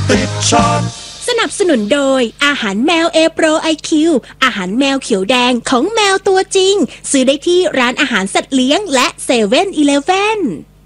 ติดช็อตสนับสนุนโดยอาหารแมว A Pro IQ อาหารแมวเขียวแดงของแมวตัวจริงซื้อได้ที่ร้านอาหารสัตว์เลี้ยงและ7-Eleven